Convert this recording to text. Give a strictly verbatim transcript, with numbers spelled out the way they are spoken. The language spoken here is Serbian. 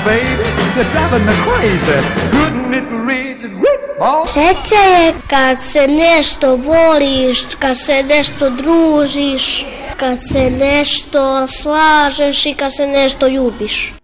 baby, you're driving me crazy. Couldn't it reach it with ball? Sreća je kad se nešto voliš, kad se nešto družiš, kad se nešto slažeš i kad se nešto ljubiš.